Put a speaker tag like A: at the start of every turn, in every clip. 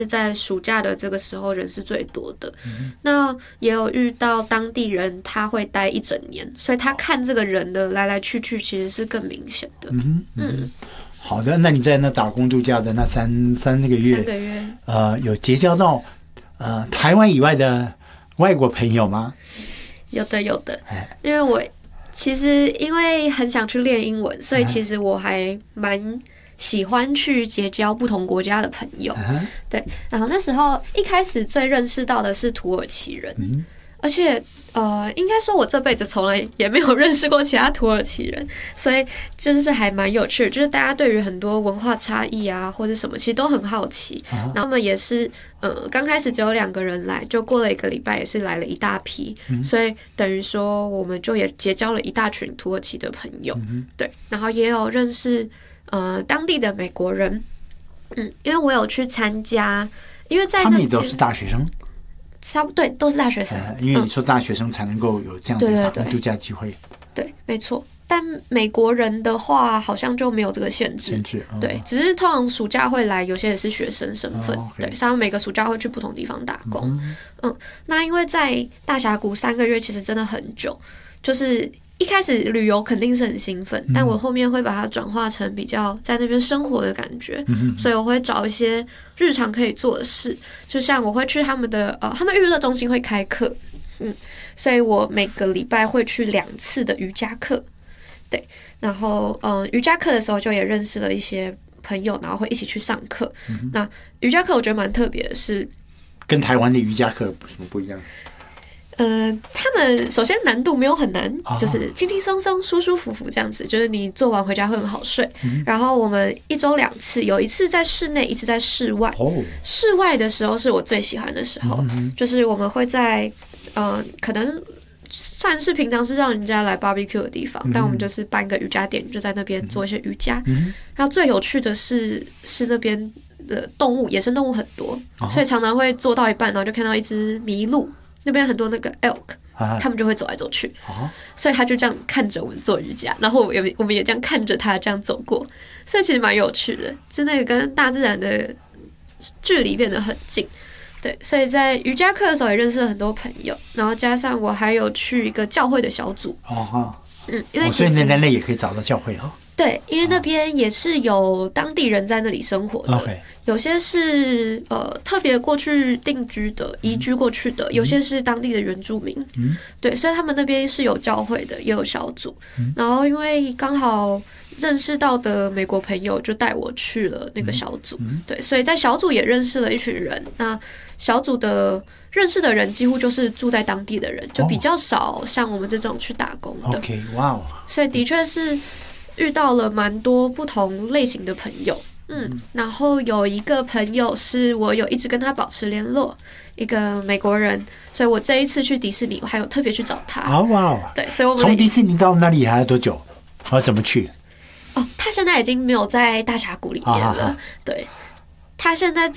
A: 在暑假的这个时候人是最多的。那也有遇到当地人，他会待一整年，所以他看这个人的来来去去其实是更明显的。
B: 好的，那你在那打工度假的那三个月，有结交到台湾以外的外国朋友吗？
A: 有的，因为我其实因为很想去练英文，所以其实我还蛮喜欢去结交不同国家的朋友。对，然后那时候一开始最认识到的是土耳其人，而且应该说我这辈子从来也没有认识过其他土耳其人，所以真是还蛮有趣的，就是大家对于很多文化差异啊或者什么其实都很好奇。然后他们也是刚开始只有2个人来，就过了1个礼拜也是来了一大批，所以等于说我们就也结交了一大群土耳其的朋友。对，然后也有认识当地的美国人。因为我有去参加，因为在那边
B: 他们也都是大学生，
A: 差不多对，都是大学生。
B: 因为你说大学生才能够有这样的打工度假机会。
A: 对，没错。但美国人的话，好像就没有这个限制。对，只是通常暑假会来，有些也是学生身份。对，他们每个暑假会去不同地方打工。那因为在大峡谷3个月，其实真的很久，就是一开始旅游肯定是很兴奋，但我后面会把它转化成比较在那边生活的感觉。所以我会找一些日常可以做的事，就像我会去他们的他们娱乐中心会开课，所以我每个礼拜会去2次的瑜伽课。对，然后瑜伽课的时候就也认识了一些朋友，然后会一起去上课。那瑜伽课我觉得蛮特别的是，
B: 跟台湾的瑜伽课有什么不一样？
A: 他们首先难度没有很难，就是轻轻松松、舒舒服服这样子，就是你做完回家会很好睡。然后我们1周2次，有一次在室内，一次在室外。室外的时候是我最喜欢的时候，就是我们会在可能算是平常是让人家来 barbecue 的地方，但我们就是办个瑜伽垫，就在那边做一些瑜伽。然后最有趣的是那边的动物，野生动物很多，所以常常会做到一半，然后就看到一只麋鹿。那边很多那个 elk，他们就会走来走去，所以他就这样看着我们做瑜伽，然后我们也这样看着他这样走过，所以其实蛮有趣的，是那个跟大自然的距离变得很近。对，所以在瑜伽课的时候也认识了很多朋友，然后加上我还有去一个教会的小组。因为
B: 所以那也可以找到教会哈。
A: 对，因为那边也是有当地人在那里生活的，有些是特别过去定居的、移居过去的，有些是当地的原住民。对，所以他们那边是有教会的，也有小组。然后因为刚好认识到的美国朋友就带我去了那个小组。对，所以在小组也认识了一群人。那小组的认识的人几乎就是住在当地的人，就比较少像我们这种去打工的。所以的确是遇到了蛮多不同类型的朋友。然后有一个朋友是我有一直跟他保持联络，一个美国人，所以我这一次去迪士尼我还有特别去找他。对，所以我们
B: 从迪士尼到那里还要多久？怎么去？
A: 他现在已经没有在大峡谷里面了。对，他现在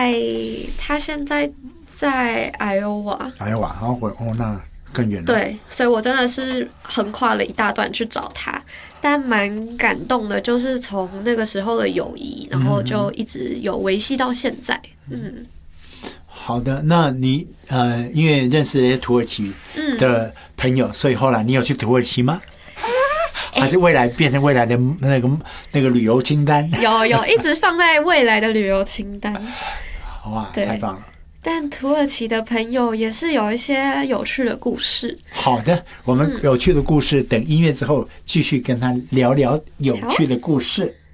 A: 在艾欧瓦。那更远了。对，所以我真的是横跨了一大段去找他，但蛮感动的，就是从那个时候的友谊，然后就一直有维系到现在。
B: 好的，那你因为认识土耳其的朋友，所以后来你有去土耳其吗？还是未来变成未来的那个旅游清单？
A: 有一直放在未来的旅游清单。
B: 哇，太棒了！
A: 但土耳其的朋友也是有一些有趣的故事。
B: 好的，我们有趣的故事等音乐之后继续跟他聊聊有趣的故事。